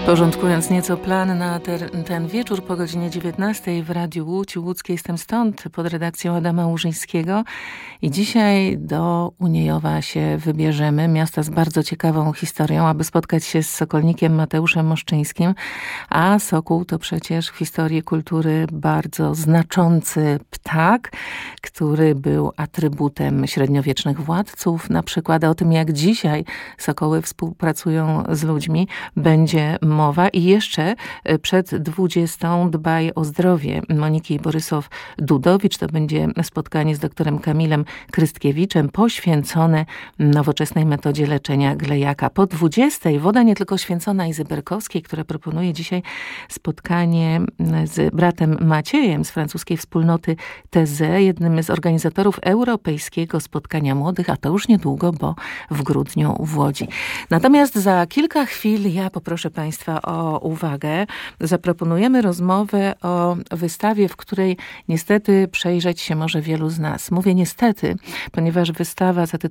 Porządkując nieco plan na ten wieczór po godzinie 19 w Radiu Łódź Łódzkiej, jestem stąd pod redakcją Adama Łużyńskiego i dzisiaj do Uniejowa się wybierzemy, miasta z bardzo ciekawą historią, aby spotkać się z sokolnikiem Mateuszem Moszczyńskim, a sokół to przecież w historii kultury bardzo znaczący ptak, który był atrybutem średniowiecznych władców. Na przykład o tym, jak dzisiaj sokoły współpracują z ludźmi, będzie mowa. I jeszcze przed 20 dbaj o zdrowie Moniki Borysow-Dudowicz. To będzie spotkanie z doktorem Kamilem Krystkiewiczem poświęcone nowoczesnej metodzie leczenia glejaka. Po 20 woda nie tylko święcona Izy Berkowskiej, która proponuje dzisiaj spotkanie z bratem Maciejem z francuskiej wspólnoty TZ, jednym z organizatorów europejskiego spotkania młodych, a to już niedługo, bo w grudniu w Łodzi. Natomiast za kilka chwil ja poproszę Państwa o uwagę. Zaproponujemy rozmowę o wystawie, w której niestety przejrzeć się może wielu z nas. Mówię niestety, ponieważ wystawa zatytułowana